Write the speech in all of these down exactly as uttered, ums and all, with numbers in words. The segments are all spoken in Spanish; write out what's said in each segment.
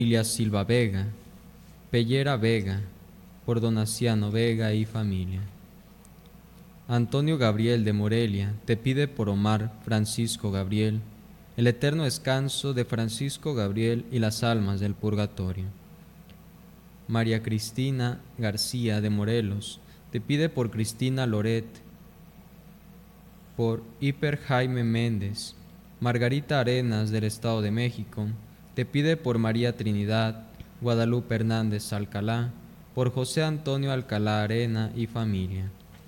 Familia Silva Vega, Pellera Vega, por Donaciano Vega y familia. Antonio Gabriel de Morelia te pide por Omar Francisco Gabriel, el eterno descanso de Francisco Gabriel y las almas del purgatorio. María Cristina García de Morelos te pide por Cristina Loret, por Hiper Jaime Méndez. Margarita Arenas del Estado de México te pide por María Trinidad Guadalupe Hernández Alcalá, por José Antonio Alcalá Arena y familia.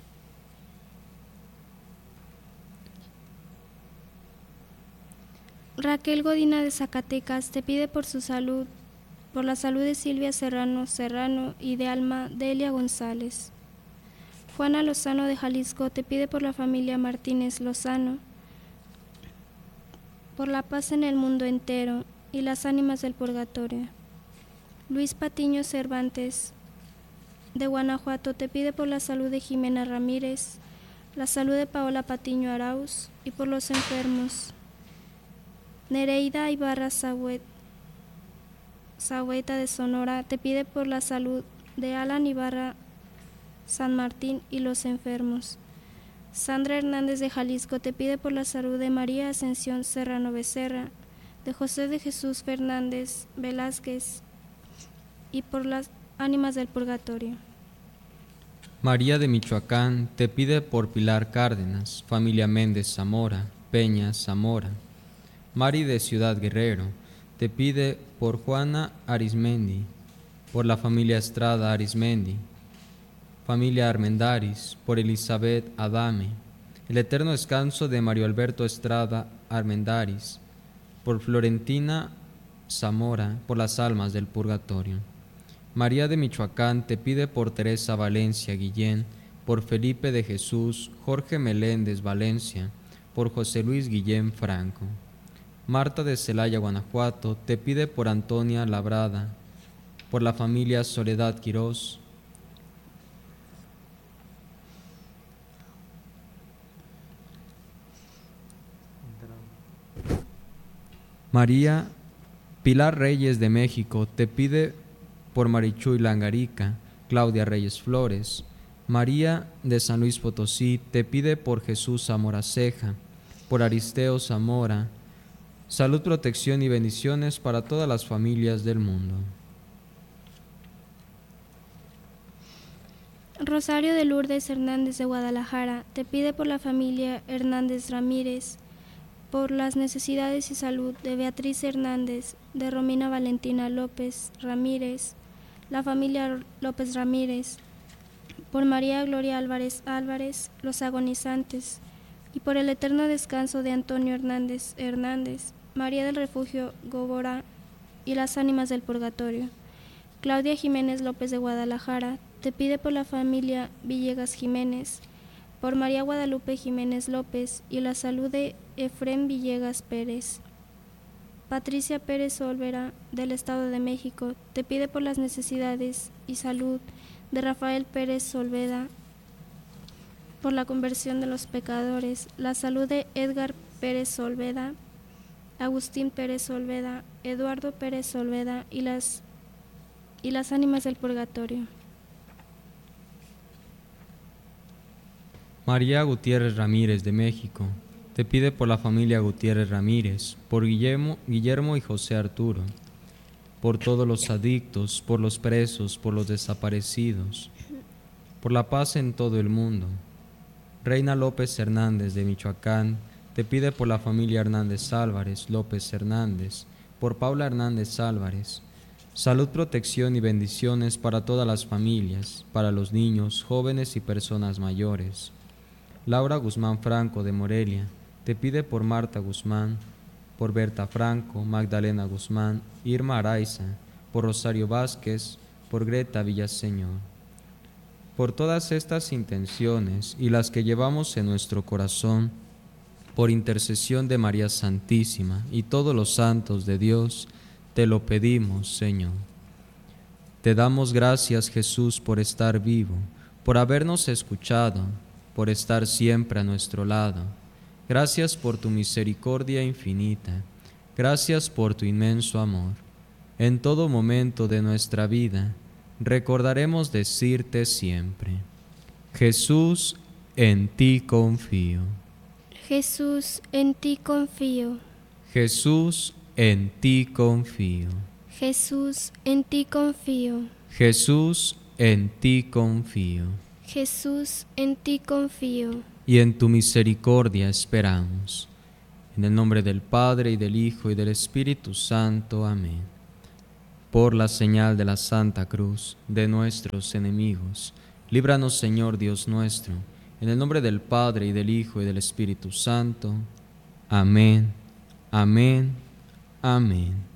Raquel Godina de Zacatecas te pide por su salud, por la salud de Silvia Serrano Serrano y de Alma Delia González. Juana Lozano de Jalisco te pide por la familia Martínez Lozano, por la paz en el mundo entero y las ánimas del purgatorio. Luis Patiño Cervantes de Guanajuato te pide por la salud de Jimena Ramírez, la salud de Paola Patiño Arauz y por los enfermos. Nereida Ibarra Zahueta de Sonora te pide por la salud de Alan Ibarra San Martín y los enfermos. Sandra Hernández de Jalisco te pide por la salud de María Ascensión Serrano Becerra, de José de Jesús Fernández Velázquez y por las ánimas del purgatorio. María de Michoacán te pide por Pilar Cárdenas, familia Méndez Zamora, Peña Zamora. Mari de Ciudad Guerrero te pide por Juana Arismendi, por la familia Estrada Arismendi. Familia Armendáriz, por Elizabeth Adame, el eterno descanso de Mario Alberto Estrada Armendáriz, por Florentina Zamora, por las almas del purgatorio. María de Michoacán te pide por Teresa Valencia Guillén, por Felipe de Jesús, Jorge Meléndez Valencia, por José Luis Guillén Franco. Marta de Celaya, Guanajuato, te pide por Antonia Labrada, por la familia Soledad Quirós. María Pilar Reyes de México te pide por Marichuy Langarica, Claudia Reyes Flores. María de San Luis Potosí te pide por Jesús Zamora Ceja, por Aristeo Zamora. Salud, protección y bendiciones para todas las familias del mundo. Rosario de Lourdes Hernández de Guadalajara te pide por la familia Hernández Ramírez, por las necesidades y salud de Beatriz Hernández, de Romina Valentina López Ramírez, la familia López Ramírez, por María Gloria Álvarez Álvarez, los agonizantes, y por el eterno descanso de Antonio Hernández Hernández, María del Refugio Góbora y las ánimas del purgatorio. Claudia Jiménez López de Guadalajara te pide por la familia Villegas Jiménez, por María Guadalupe Jiménez López y la salud de Efrén Villegas Pérez. Patricia Pérez Olvera, del Estado de México, te pide por las necesidades y salud de Rafael Pérez Solveda, por la conversión de los pecadores, la salud de Edgar Pérez Solveda, Agustín Pérez Solveda, Eduardo Pérez Solveda y las, y las ánimas del purgatorio. María Gutiérrez Ramírez de México te pide por la familia Gutiérrez Ramírez, por Guillermo, Guillermo y José Arturo, por todos los adictos, por los presos, por los desaparecidos, por la paz en todo el mundo. Reina López Hernández de Michoacán te pide por la familia Hernández Álvarez López Hernández, por Paula Hernández Álvarez. Salud, protección y bendiciones para todas las familias, para los niños, jóvenes y personas mayores. Laura Guzmán Franco de Morelia te pide por Marta Guzmán, por Berta Franco, Magdalena Guzmán, Irma Araiza, por Rosario Vázquez, por Greta Villaseñor. Por todas estas intenciones y las que llevamos en nuestro corazón, por intercesión de María Santísima y todos los santos de Dios, te lo pedimos, Señor. Te damos gracias, Jesús, por estar vivo, por habernos escuchado, por estar siempre a nuestro lado. Gracias por tu misericordia infinita. Gracias por tu inmenso amor. En todo momento de nuestra vida, recordaremos decirte siempre: Jesús, en ti confío. Jesús, en ti confío. Jesús, en ti confío. Jesús, en ti confío. Jesús, en ti confío. Jesús, en ti confío. Y en tu misericordia esperamos. En el nombre del Padre, y del Hijo, y del Espíritu Santo. Amén. Por la señal de la Santa Cruz de nuestros enemigos, líbranos, Señor Dios nuestro, en el nombre del Padre, y del Hijo, y del Espíritu Santo. Amén, amén, amén.